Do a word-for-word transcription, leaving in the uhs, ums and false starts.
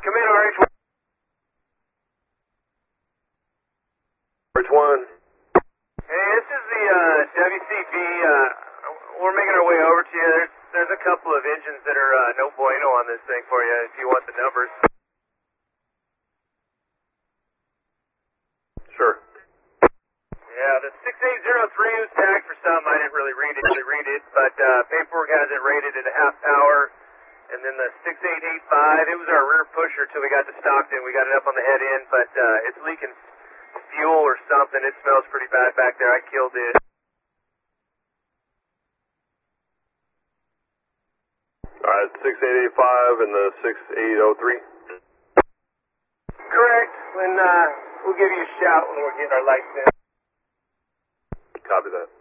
Come in, R H one. R H one. Hey, this is the uh, W C B. Uh, we're making our way over to you. There's, there's a couple of engines that are uh, no bueno on this thing for you if you want the numbers. Sure. Yeah, the six eight zero three was tagged for some. I didn't really read it, really read it, but uh, paperwork has it rated at a half power. And then the six eight eight five, it was our rear pusher till we got to Stockton. We got it up on the head end, but uh, it's leaking fuel or something. It smells pretty bad back there. I killed it. All right, six eight eight five and the six eight zero three. Correct. When uh, we'll give you a shout when we're getting our lights in. Copy that.